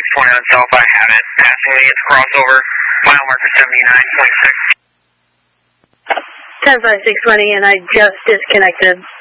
620 on itself. I have it. Passing when he gets crossover. Mile marker 79.6. 10-5-620, and I just disconnected.